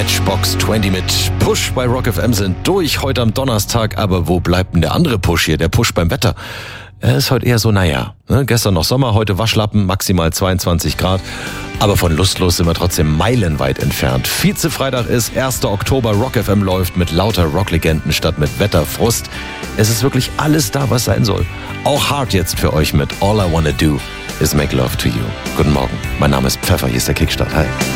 Matchbox 20 mit Push bei Rock FM sind durch heute am Donnerstag. Aber wo bleibt denn der andere Push hier, der Push beim Wetter? Er ist heute eher so, gestern noch Sommer, heute Waschlappen, maximal 22 Grad. Aber von lustlos sind wir trotzdem meilenweit entfernt. Vize-Freitag ist 1. Oktober, Rock FM läuft mit lauter Rocklegenden statt mit Wetterfrust. Es ist wirklich alles da, was sein soll. Auch Hard jetzt für euch mit All I Wanna Do is Make Love to You. Guten Morgen, mein Name ist Pfeffer, hier ist der Kickstart. Hi.